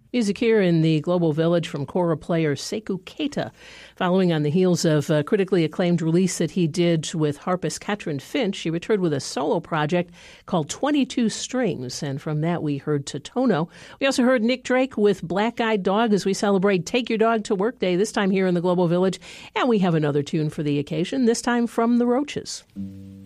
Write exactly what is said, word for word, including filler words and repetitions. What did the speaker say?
Music here in the Global Village from kora player Sekou Keita, following on the heels of a critically acclaimed release that he did with harpist Katrin Finch. He returned with a solo project called twenty-two Strings, and from that we heard Totono. We also heard Nick Drake with Black Eyed Dog as we celebrate Take Your Dog to Work Day, this time here in the Global Village, and we have another tune for the occasion, this time from The Roaches.